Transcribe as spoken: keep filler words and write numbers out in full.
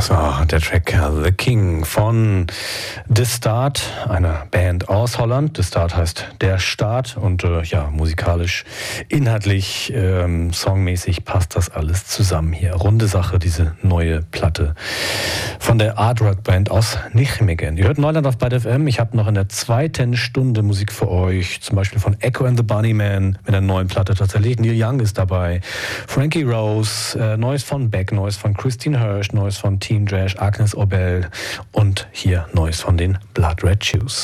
Das war der Track The King von The Start, einer Band aus Holland. The Start heißt der Start und äh, ja, musikalisch, inhaltlich, ähm, songmäßig passt das alles zusammen hier. Runde Sache, diese neue Platte von der Art Rock Band aus Nijmegen. Ihr hört Neuland auf Byte F M. Ich habe noch in der zweiten Stunde Musik für euch, zum Beispiel von Echo and the Bunnymen mit einer neuen Platte tatsächlich. Neil Young ist dabei, Frankie Rose, äh, Neues von Beck, Neues von Christine Hirsch, Neues von Team Trash, Agnes Obel und hier Neues von den Blood Red Shoes.